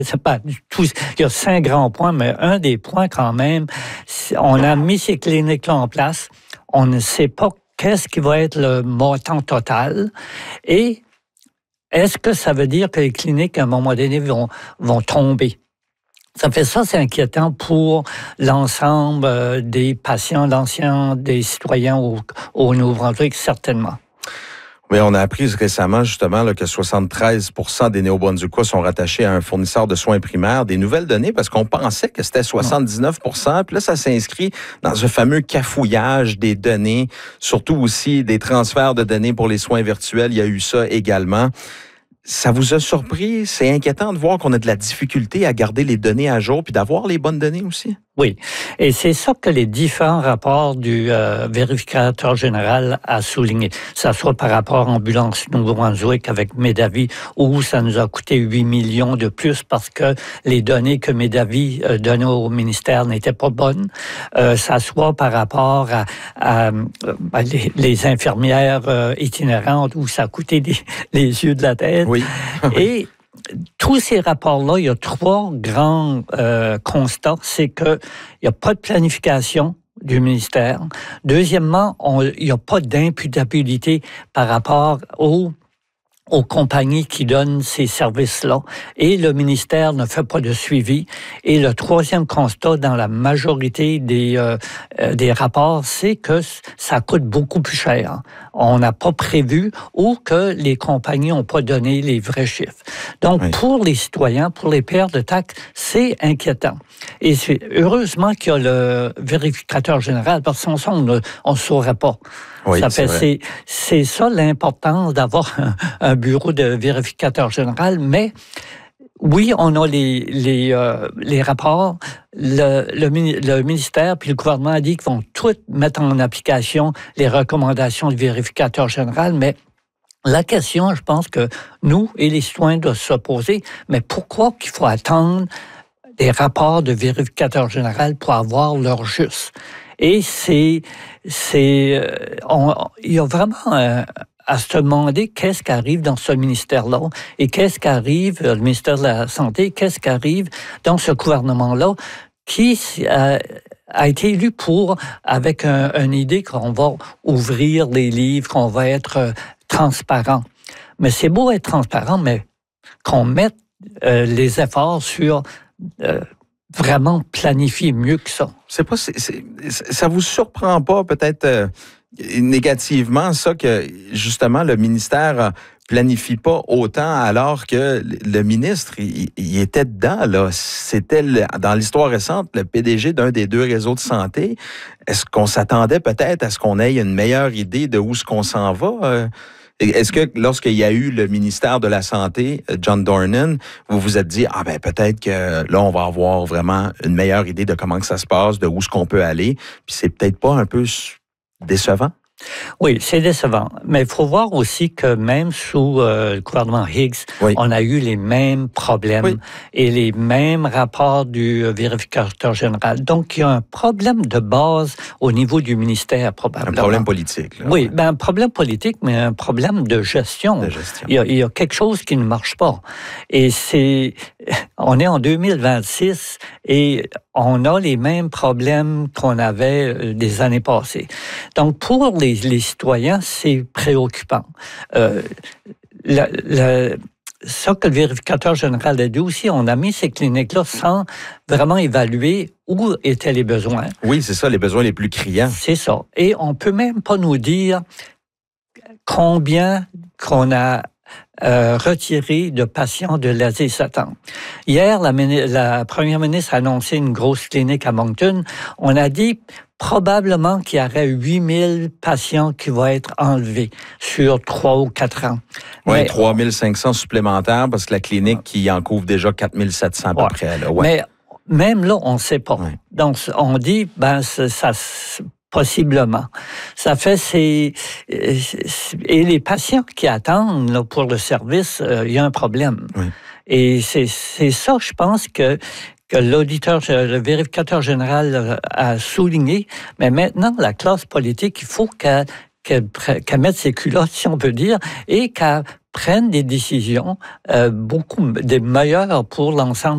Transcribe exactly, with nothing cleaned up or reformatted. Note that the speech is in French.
C'est pas du tout. Il y a cinq grands points, mais un des points quand même, on a mis ces cliniques-là en place. On ne sait pas qu'est-ce qui va être le montant total et est-ce que ça veut dire que les cliniques, à un moment donné, vont, vont tomber? Ça fait ça, c'est inquiétant pour l'ensemble des patients, l'ancien, des citoyens au, au Nouveau-Brunswick, certainement. Mais on a appris récemment, justement, là, que soixante-treize pour cent des Néo-Brunswickois sont rattachés à un fournisseur de soins primaires. Des nouvelles données, parce qu'on pensait que c'était soixante-dix-neuf pour cent. Puis là, ça s'inscrit dans ce fameux cafouillage des données, surtout aussi des transferts de données pour les soins virtuels. Il y a eu ça également. Ça vous a surpris? C'est inquiétant de voir qu'on a de la difficulté à garder les données à jour puis d'avoir les bonnes données aussi? Oui, et c'est ça que les différents rapports du euh, vérificateur général a souligné. Ça soit par rapport à Ambulance Nouveau-Brunswick avec Médavis, où ça nous a coûté huit millions de plus parce que les données que Médavis euh, donnait au ministère n'étaient pas bonnes. Euh, ça soit par rapport à, à, à les, les infirmières euh, itinérantes, où ça a coûté des, les yeux de la tête. Oui. Et tous ces rapports-là, il y a trois grands euh, constats. C'est qu'il n'y a pas de planification du ministère. Deuxièmement, on, il n'y a pas d'imputabilité par rapport aux aux compagnies qui donnent ces services-là. Et le ministère ne fait pas de suivi. Et le troisième constat dans la majorité des, euh, des rapports, c'est que ça coûte beaucoup plus cher. On n'a pas prévu ou que les compagnies n'ont pas donné les vrais chiffres. Donc, oui. Pour les citoyens, pour les payeurs de taxes, c'est inquiétant. Et c'est, heureusement qu'il y a le vérificateur général, parce que sans ça, on ne on saurait pas. Oui, ça fait, c'est, c'est, c'est ça l'importance d'avoir un, un bureau de vérificateur général, mais oui, on a les, les, euh, les rapports. Le, le, le ministère puis le gouvernement a dit qu'ils vont tout mettre en application les recommandations du vérificateur général, mais la question, je pense que nous et les citoyens doivent se poser, mais pourquoi qu'il faut attendre des rapports de vérificateur général pour avoir leur juste? Et c'est, c'est, on, il y a vraiment euh, à se demander qu'est-ce qui arrive dans ce ministère-là et qu'est-ce qui arrive, le ministère de la Santé, qu'est-ce qui arrive dans ce gouvernement-là qui euh, a été élu pour, avec un, une idée qu'on va ouvrir les livres, qu'on va être euh, transparent. Mais c'est beau être transparent, mais qu'on mette euh, les efforts sur... Euh, vraiment planifier mieux que ça. C'est pas, c'est, c'est, ça vous surprend pas peut-être euh, négativement ça que justement le ministère planifie pas autant alors que le ministre il, il était dedans là. C'était le, dans l'histoire récente le P D G d'un des deux réseaux de santé. Est-ce qu'on s'attendait peut-être à ce qu'on ait une meilleure idée de où ce qu'on s'en va? Euh, Est-ce que lorsqu'il y a eu le ministère de la Santé, John Dornan, vous vous êtes dit, ah ben peut-être que là, on va avoir vraiment une meilleure idée de comment que ça se passe, de où est-ce qu'on peut aller, puis c'est peut-être pas un peu décevant? Oui, c'est décevant. Mais il faut voir aussi que même sous euh, le gouvernement Higgs, oui. on a eu les mêmes problèmes oui. et les mêmes rapports du euh, vérificateur général. Donc, il y a un problème de base au niveau du ministère, probablement. Un problème politique. Là, oui, ouais. ben, un problème politique, mais un problème de gestion. De gestion. Il y a, il y a quelque chose qui ne marche pas. Et c'est... On est en deux mille vingt-six et on a les mêmes problèmes qu'on avait des années passées. Donc, pour les, les citoyens, c'est préoccupant. Euh, la, la, ça que le vérificateur général a dit aussi, on a mis ces cliniques-là sans vraiment évaluer où étaient les besoins. Oui, c'est ça, les besoins les plus criants. C'est ça. Et on peut même pas nous dire combien qu'on a Euh, retiré de patients de l'A S I Satan. Hier, la, la première ministre a annoncé une grosse clinique à Moncton. On a dit probablement qu'il y aurait huit mille patients qui vont être enlevés sur trois ou quatre ans. Oui, trois mille cinq cents supplémentaires parce que la clinique qui en couvre déjà quatre mille sept cents à peu ouais. près. Là. Ouais. Mais même là, on ne sait pas. Ouais. Donc, on dit, ben, ça... ça possiblement. Ça fait c'est et les patients qui attendent là, pour le service, il euh, y a un problème. Oui. Et c'est c'est ça, je pense que que l'auditeur, le vérificateur général a souligné. Mais maintenant, la classe politique, il faut qu'elle qu'elle, qu'elle mette ses culottes, si on peut dire, et qu'elle prenne des décisions euh, beaucoup des meilleures pour l'ensemble